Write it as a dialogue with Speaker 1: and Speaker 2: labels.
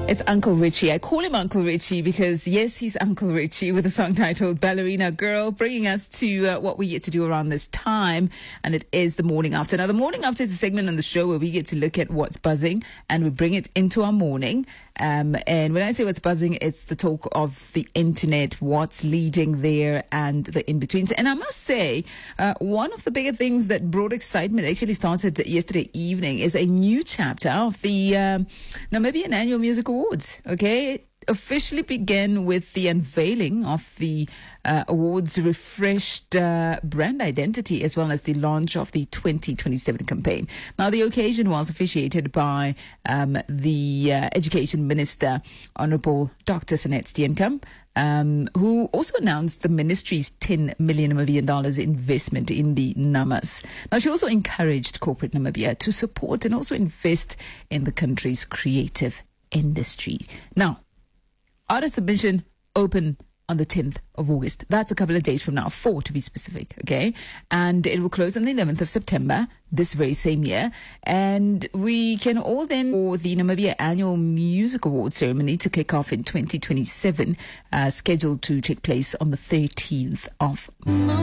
Speaker 1: It's Uncle Richie. I call him Uncle Richie because, yes, he's Uncle Richie with a song titled Ballerina Girl, bringing us to what we get to do around this time, and it is the Morning After. Now, the Morning After is a segment on the show where we get to look at what's buzzing and we bring it into our morning. And when I say what's buzzing, it's the talk of the internet, what's leading there and the in-betweens. And I must say, one of the bigger things that brought excitement actually started yesterday evening is a new chapter of the Namibian Annual Music Awards. Okay, it officially began with the unveiling of the awards' refreshed brand identity, as well as the launch of the 2027 campaign. Now, the occasion was officiated by the Education Minister, Honourable Dr. Sanet Steenkamp, who also announced the ministry's $10 million investment in the NAMAS. Now, she also encouraged corporate Namibia to support and also invest in the country's creative industry. Now, artist submission open on the 10th of August. That's a couple of days from now, 4 to be specific, okay? And it will close on the 11th of September, this very same year. And we can all then, for the Namibia Annual Music Awards ceremony to kick off in 2027, scheduled to take place on the 13th of March.